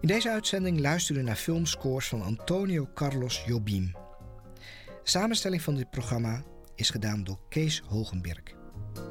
In deze uitzending luisteren u naar filmscores van Antonio Carlos Jobim. De samenstelling van dit programma is gedaan door Kees Hogenberg.